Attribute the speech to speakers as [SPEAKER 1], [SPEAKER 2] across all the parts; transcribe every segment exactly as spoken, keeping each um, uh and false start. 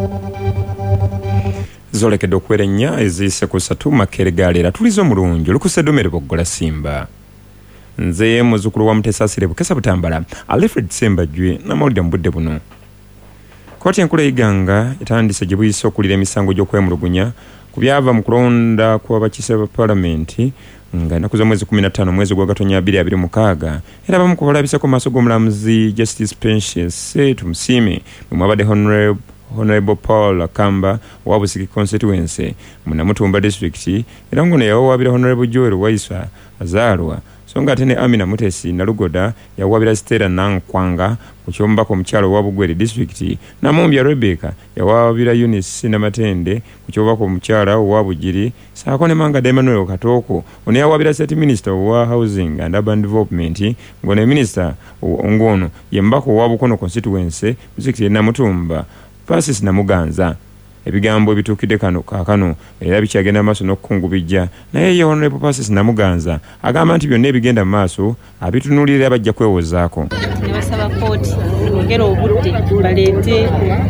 [SPEAKER 1] zolekedde okuwera ennya eziyise ku ssatu Makeregalera tulizo omulungi olukusedomere boggola Simba nze muzzukulu wa Mutesasire Bukesa Butambala Alfred Sembajwe namawulire mu budde buno. Kkooti enkulu y'Iganga etandise gye buyise okulira emisango gy'okwemulugunya ku byava mu kulonda kw'abakiise ba paalamenti nga ennaku z'omwezi kumi na ttaano omwezi gwa Gatonnya abiri abiri mukaaga era abamu ku balabiseko mu maaso g'omulamuzi Justice Patience tumusiime mwe mwabadde Honorable Honorable Paul Akamba wa Busiki constituency mu Namutumba district era ngono yawabira Honorable Joel Waisa azaalwa so nga ate ne Amina Mutesi Nalugoda yawabira Stella Nankwanga ku kyombako omukyalo wa Bugweri district Namumbya Rebecca yawabira Eunice Namatende ku kyombako omukyala wa Bugiri saako ne Manga Emmanuel Katoko ono yawabira State Minister wa Housing and Urban Development ngono Minister ngono yembako wa Bukono constituency district Namutumba Francis Namuganza. Ebigambo ebituukidde kano kaakano era bikyagenda maaso n'okukungubijja naye ye Honorable Francis Namuganza agamba nti byonna ebigenda mu maaso abitunuulira bajja kwewozaako.
[SPEAKER 2] Ne basaba kkooti bongera obudde baleete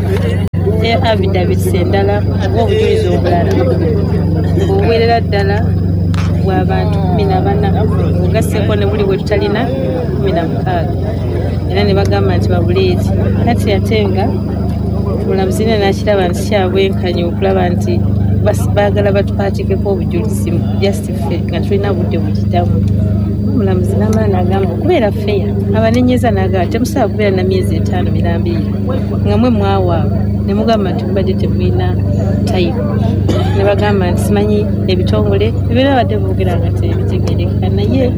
[SPEAKER 2] affidavits endala oba obujulizi obulala obuwerera ddala bw'abantu kumi na bana ogasseko ne buli bwe tutalina kumi na mukaaga era ne bagamba nti babuleeti kati ate nga omulamuzi n'akiraba nti kyabwenkanya okulaba nti baagala batupaatikeko obujulizi justife nga tulina budde bugitamu. Omulamuzi n'amala n'agamba okubeera feya abanenyeza n'agamba temusobola kubeera na myezi etaano mirambirira nga mwe mwawaaba ne mugamba nti mubadde temulina tayimu ne bagamba nti simanyi ebitongole ebibeera badde boogera nga tebitegeereka naye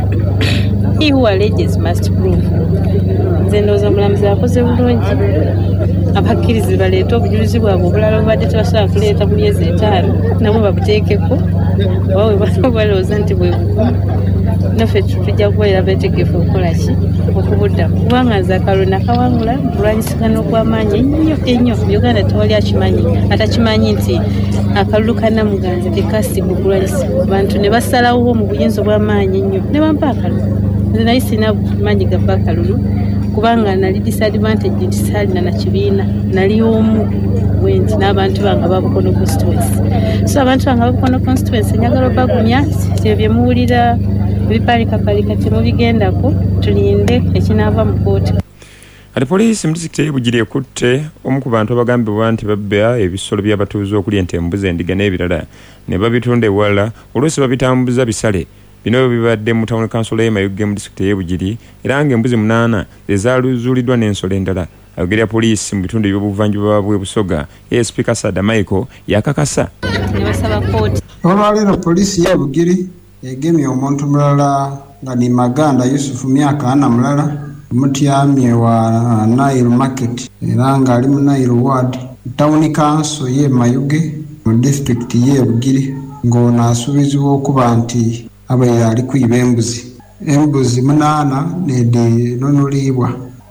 [SPEAKER 2] he who alleges must prove. Nze ndowooza omulamuzi akoze bulungi abakkirizi baleeta obujulizi bwabwe obulala obubadde tebasobola kuleeta mu myezi etaano nabo babuteekeko oba we balowooza nti bwe bugumu naffe tujja kubeera beetegefu okukola ki okubuddamu kubanga nze akalulu nakawangula kulwanyisigana okw'amaanyi ennyo ennyo Uganda tewali akimanyi atakimanyi nti akalulu ka Namuganza tekasibwa okulwanyisibwa abantu ne basalawo mu buyinza obw'amaanyi ennyo ne bampa akalulu nze naye sina maanyi gava akalulu kubanga nali disadvantage nti saalina na kibiina nali omu wenti n'abantu bange babukono constituency so abantu bange babukono constituency njagala obagumya ebyo bye muwulira ebipalikakalika temubigendako tulinde ekinaava mu kkooti.
[SPEAKER 1] Ate poliisi mu disitulikiti y'e Bugiri ekutte omu ku bantu abagambibwa nti babba ebisolo by'abatuuze okuli ente, embuzi, endiga n'ebirala ne babitunda ewala oluusi babitambuza bisale. Bino bibadde mu Town Council y'e Mayuge mu disitulikiti y'e Bugiri era ng'embuzi munaana ezaazuuliddwa n'ensolo endala. Ayogerera poliisi mu bitundu by'obuvanjuba bw'e Busoga A S P Kasada Michael yakakasa.
[SPEAKER 2] Ne basaba kkooti.
[SPEAKER 3] Olwaleero poliisi y'e Bugiri egemye omuntu mulala nga ni Maganda Yusufu myaka ana mulala mutyamye wa Nile Market era ng'ali mu Nile Ward Town Council y'e Mayuge mu disitulikiti y'e Bugiri ng'ono asuubizibwa okuba nti abaira ali kuyiba embuzi embuzi munaana nedinunulibwa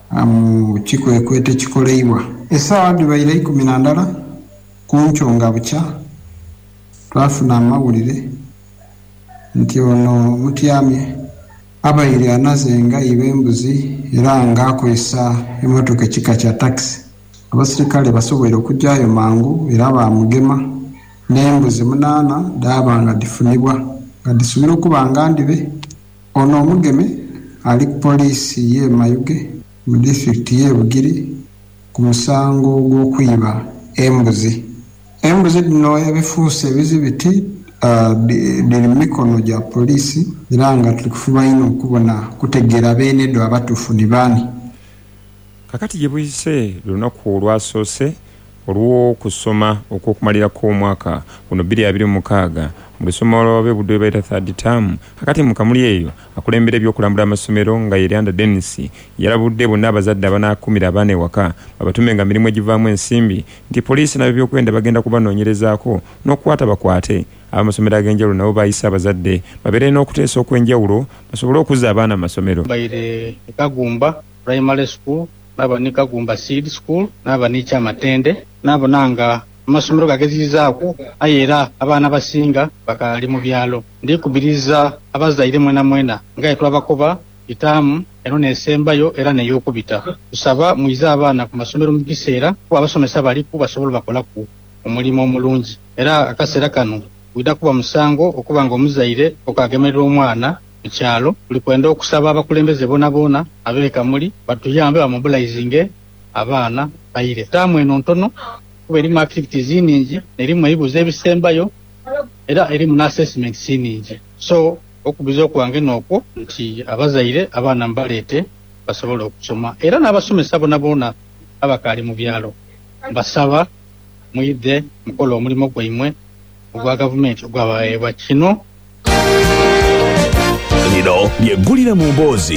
[SPEAKER 3] mu kikwekwete kikoleibwa essaawa dibaira ikumi na ndala kunkyo nga bukya twafuna amawulire nti ono mutyamye abaire anazenga yiba embuzi era ng'akozesa emmotoka ekika kya taxi. Abasirikale basobwere okujjayo mangu era bamugema n'embuzi munaana daaba nga difunibwa nga disobole okuba nga ndibe. Ono omugeme ali ku poliisi y'e Mayuge mu disitulikiti y'e Bugiri ku musango gw'okuyiba embuzi. Embuzi dino ebifuuse ebizibiti diri mu mikono gya poliisi era nga tuli kufuba ino okubona kutegeera beenedo abatuufu ni baani.
[SPEAKER 1] Kakati gye buyise lunaku olwasoose olw'okusoma okw'okumalirako omwaka guno bbiri abiri mu mukaaga mu lusoma lw'ab'e Budwe bayita third term. Kakati mu kamuli eyo akulembera ebyokulambula amasomero nga Yerianda Dennis yalabudde bonna abazadde abanaakumira abaana ewaka babatume nga mirimu egivaamu ensimbi nti poliisi n'ab'ebyokwenda bagenda kubanoonyerezaako n'okukwata bakwate. Abamasomero ag'enjawulo nabo bayise abazadde babeere n'okuteesa okw'enjawulo basobole okuzza abaana amasomero.
[SPEAKER 4] Baire Kagumba Primary School naba ni Kagumba Seed School naba ni Kyamatende nabo nanga amasomero gagezizaako aye era abaana basinga bakali mu byalo. Ndikubiriza abazaire mwena mwena nga etwabakoba itaamu eno nesembayo era neyokubita. Tusaba muize abaana ku masomero mu kiseera kuba abasomesa baliku basobola bakolaku omulimo omulungi. Era akaseera kano wida kuba musango okuba nga omuzaire okagemerera omwana mu kyalo tuli kwenda okusaba abakulembeze bona bona abeeka muli batuyambe bamobilizinge abaana bayire. Taamu eno ntono kuba erimu activities ningi nerimu ebibuuzo ebisembayo era erimu assessment ningi. So okubiza okwange n'okwo nti abazaire abaana mbaleete basobola okusoma era n'abasomesa bona bona abakali mu byalo basaba mwidde mukola omulimu gwaimwe ogwa gavumenti ogwabaweebwa. Kino
[SPEAKER 5] lino lyeggulire mu mboozi.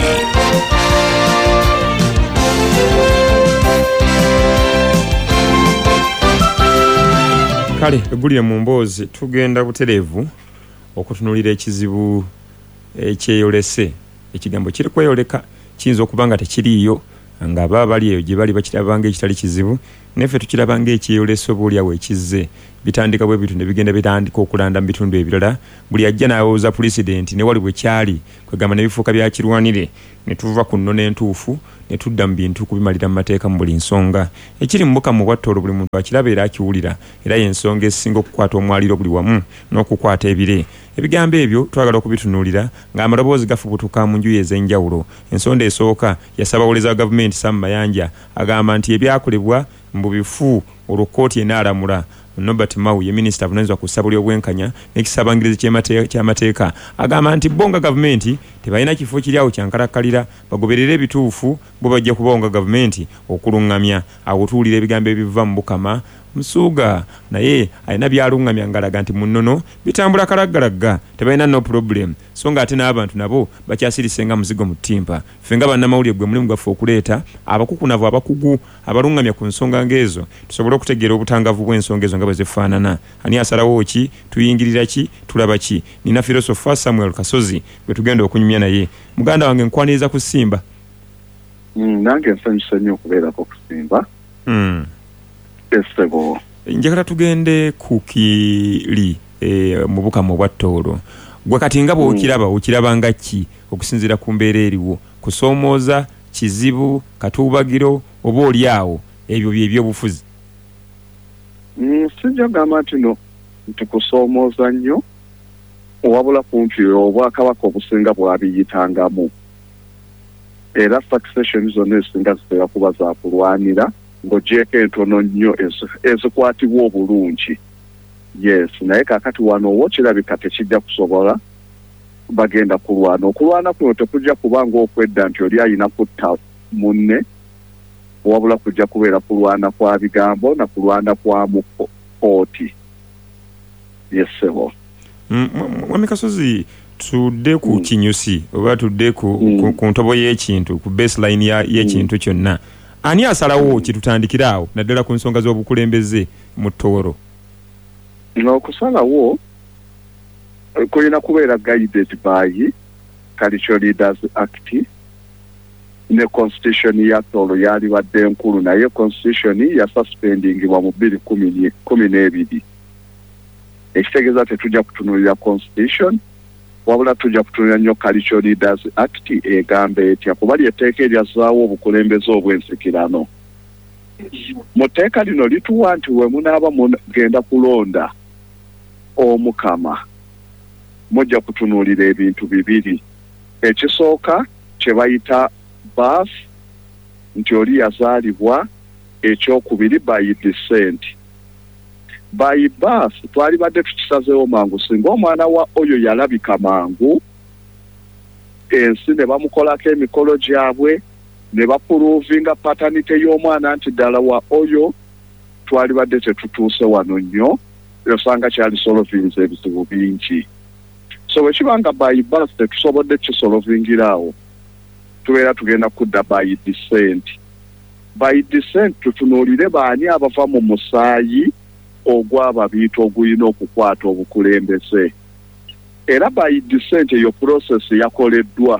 [SPEAKER 1] Kale eggulire mu mboozi tugenda butereevu okutunulira ekizibu ekyeyolese. Ekigambo kiri kweyoleka kiyinza okuba nga tekiriiyo nga baba bali eyo gye bali bakirabanga ekitali kizibu neffe tukirabanga ekyeyolese obuulyawo ekizze. Bitandika bwe bitu ne bigenda bitandika okulanda mu bitundu ebirala. Buli ajja n'awooza pulezidenti ne wali bwe kyali kwegamba n'ebifuuka byakirwanire ne tuva ku nno n'entuufu ne tudda mu bintu kubimalira mu mateeka mu buli nsonga. Ekiri mu Bukamu Bwattoolo buli muntu akiraba era akiwulira era y'ensonga esinga okukwata omwaliro buli wamu n'okukwata ebire. Ebigambo ebyo twagala okubitunuulira ng'amaloboozi gafubutuka mu njuyi ez'enjawulo. Ensonda esooka yasaba abawoolezi ba gavumenti Sam Mayanja agamba nti ebyakolebwa mbu bifu olwo kkooti enaalamula. Norbert Mao ye minisita avunaanyizibwa ku ssaba ly'obwenkanya n'ekisabangirizi ky'amateeka agamba nti bo nga gavumenti tebalina kifo kiri awo kyankalakkalira bagoberere ebituufu bo bajja kubawo nga gavumenti okuluŋŋamya. Awo tuwulira ebigambo ebiva mu Bukama Musuuga naye alina byaluŋŋamya ngalaga nti munnono bitambula kalaggalagga tebalina no problem so nga ate n'abantu nabo bakyasirise nga muzigo mu ttimpa. Ffe nga bannamawulire gwe mulimu gwaffe okuleeta abakukunavu abakugu abaluŋŋamya ku nsonga ng'ezo tusobole okutegeera obutangavu bw'ensonga ezo nga bwe zifaanana. Ani asalawo ki tuyingirira ki tulaba ki. Nina filosofa Samuel Kasozi gwe tugenda okunyumya naye. Muganda wange nkwaniriza ku Simba.
[SPEAKER 6] Mm, nange nsanyusa nnyo okubeerako ku Simba.
[SPEAKER 1] Mm.
[SPEAKER 6] Esebo.
[SPEAKER 1] Njagala tugende ku Kiri e, mu Bukamu Bwattoolo. Gwe kati nga bw'okiraba okiraba nga ki okusinziira ku mbeera eriwo kusoomooza kizibu katuubagiro oba oli awo ebyo bye by'obufuzi?
[SPEAKER 6] Mm, sijja gamba nti no nti kusoomooza nnyo wabula kumpi obwakabaka obusinga bwabiyitangamu era taxation zonna ezisinga zitera kuba za kulwanira ng'ogyeko entono nnyo ezikwatibwa obulungi. Yes, naye kakati wano wokirabika tekijja kusobola bagenda kulwana. Okulwana kuno tekujja kubanga okwedda nti oli ayina kutta munne wabula kujja kubeera kulwana kwa bigambo na kulwana kwa mu kooti. Yes, sebo.
[SPEAKER 1] Mwami Kasozi tudde ku kinyusi oba tudde ku, mm. ku, ku ntobo y'ekintu ku baseline ya y'ekintu mm. kyonna. Ani asalawo kitutandikira awo naddala ku nsonga z'obukulembeze mu Tooro?
[SPEAKER 6] N'okusalawo kulina kubeera guided by Cultural Leaders Act ne constitution ya Tooro yali badde enkulu naye constitution ya suspendingibwa mu bbiri kumi n'ebiri. Ekitegeeza tetujja kutunuulira constitution wabula tujja kutunuulira nnyo Cultural Leaders Act egamba etya kuba lyetteeka eryazzaawo obukulembeze obw'ensikirano. Mu tteeka lino lituwa nti we munaaba mugenda kulonda omukama mujja kutunuulira ebintu bibiri. Ekisooka kye bayita birth nti oli yazaalibwa, ekyokubiri by descent. By birth twali badde tukisazeewo mangu singa omwana wa oyo yalabika mangu ensi ne bamukolako emikolo gyabwe ne bapuruvinga paternity y'omwana nti ddala wa oyo twali badde tetutuuse wano nnyo osanga kyali solovinze ebizibu bingi. So bwe kibanga by birth tetusobodde kisolovingiraawo tubeera tugenda kudda by descent. By descent tutunuulire baani abava mu musaayi ogw'ababiita ogulina okukwata obukulembeze. Era by descent eyo process yakoleddwa.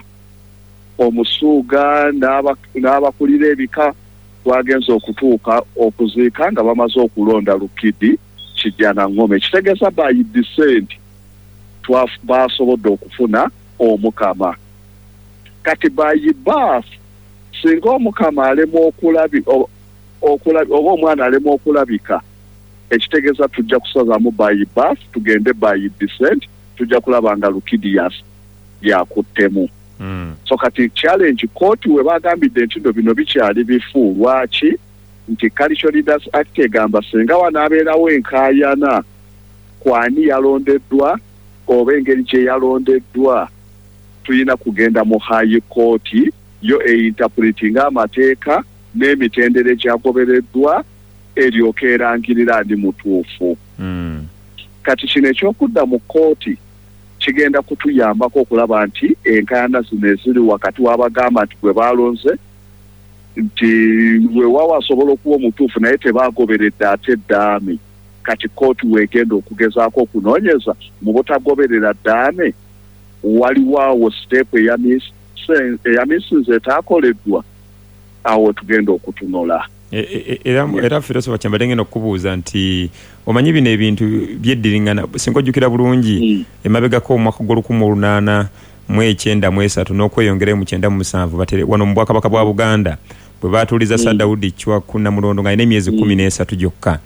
[SPEAKER 6] Omusuuga n'abakulira ebika twagenza okutuuka okuziika nga bamaze okulonda Lukidi Kijana Ngome. Kitegeeza by descent basobodde okufuna omukama. kati by birth singa omukama alema okulabi okulabi oba omwana alema okulabika ekitegeeza tujja kusazamu by birth tugende by descent tujja kulaba nga Lukidius yakuttemu.
[SPEAKER 1] Mm.
[SPEAKER 6] So kati challenge court we bagambidde nti ndo bino bikyali bifu lwaki nti Cultural Leaders Act egamba senga wanaabeerawo enkaayana kwani yalondeddwa oba engeri gye yalondeddwa tuyina kugenda mu high court yo einterpretinga amateeka n'emitendere gyagobereddwa eryoka erangirira ndi mutuufu.
[SPEAKER 1] Mm.
[SPEAKER 6] Kati kino ekyokudda mu kooti kigenda kutuyambako okulaba nti enkaayana zino eziri wakati w'abagamba nti gwe balonze nti weewawo asobola okuba omutuufu naye tebaagoberedde ate eddaame. Kati kooti weegenda okugezaako okunoonyeza mu butagoberera ddaame waliwo awo siteepu eyamisinze etaakoleddwa awo tugenda okutunola.
[SPEAKER 1] Era era filosofa kyambadde ngenda okubuuza nti omanyi bino ebintu byeddiringana singa ojjukira bulungi emabegako omwaka gw'olukumi olunaana mu ekyenda mu esatu n'okweyongerayo mu kyenda mu musanvu wano mu Bwakabaka bwa Buganda bwe baatuuliza Sir Daudi Chwa ku Namulondo ng'alina emyezi kkumi n'esatu gyokka